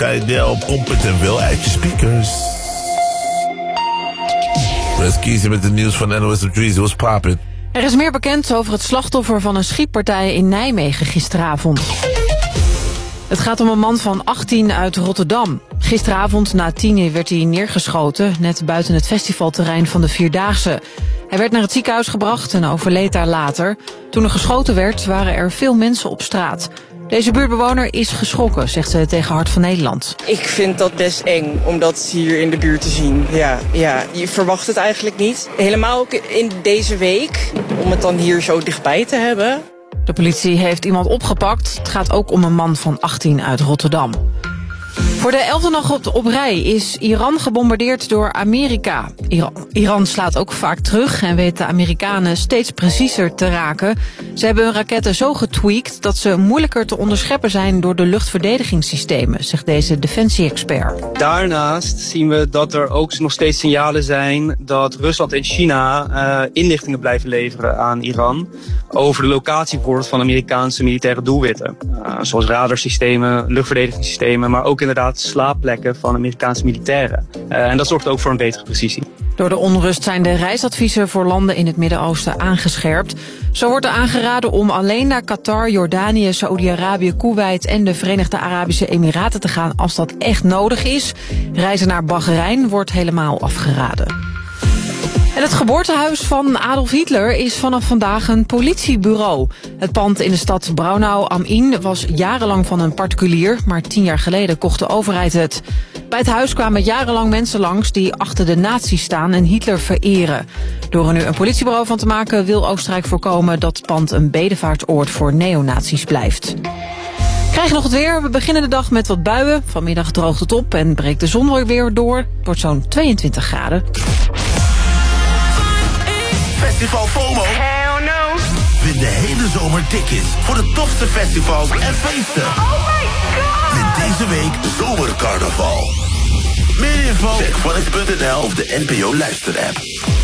Tijdel, pomp het en wil uit je speakers. Let's kiezen met het nieuws van NOS op 3. What's poppin'? Er is meer bekend over het slachtoffer van een schietpartij in Nijmegen gisteravond. Het gaat om een man van 18 uit Rotterdam. Gisteravond na 10:00 werd hij neergeschoten, net buiten het festivalterrein van de Vierdaagse. Hij werd naar het ziekenhuis gebracht en overleed daar later. Toen er geschoten werd, waren er veel mensen op straat. Deze buurtbewoner is geschrokken, zegt ze tegen Hart van Nederland. Ik vind dat best eng om dat hier in de buurt te zien. Ja, je verwacht het eigenlijk niet. Helemaal ook in deze week, om het dan hier zo dichtbij te hebben. De politie heeft iemand opgepakt. Het gaat ook om een man van 18 uit Rotterdam. Voor de 11e nacht op rij is Iran gebombardeerd door Amerika. Iran slaat ook vaak terug en weet de Amerikanen steeds preciezer te raken. Ze hebben hun raketten zo getweakt dat ze moeilijker te onderscheppen zijn door de luchtverdedigingssystemen, zegt deze defensie-expert. Daarnaast zien we dat er ook nog steeds signalen zijn dat Rusland en China inlichtingen blijven leveren aan Iran over de locatie bijvoorbeeld van Amerikaanse militaire doelwitten. Zoals radarsystemen, luchtverdedigingssystemen, maar ook inderdaad slaapplekken van Amerikaanse militairen. En dat zorgt ook voor een betere precisie. Door de onrust zijn de reisadviezen voor landen in het Midden-Oosten aangescherpt. Zo wordt er aangeraden om alleen naar Qatar, Jordanië, Saoedi-Arabië, Koeweit en de Verenigde Arabische Emiraten te gaan als dat echt nodig is. Reizen naar Bahrein wordt helemaal afgeraden. En het geboortehuis van Adolf Hitler is vanaf vandaag een politiebureau. Het pand in de stad Braunau am Inn was jarenlang van een particulier, maar 10 jaar geleden kocht de overheid het. Bij het huis kwamen jarenlang mensen langs die achter de nazi's staan en Hitler vereren. Door er nu een politiebureau van te maken wil Oostenrijk voorkomen dat het pand een bedevaartsoord voor neonazi's blijft. Krijg je nog het weer? We beginnen de dag met wat buien. Vanmiddag droogt het op en breekt de zon weer door. Het wordt zo'n 22 graden. Festival FOMO? Hell no. Win de hele zomer tickets voor de tofste festivals en feesten. Oh my god. Met deze week Zomercarnaval. Meer info check Phonics.nl of de NPO luisterapp.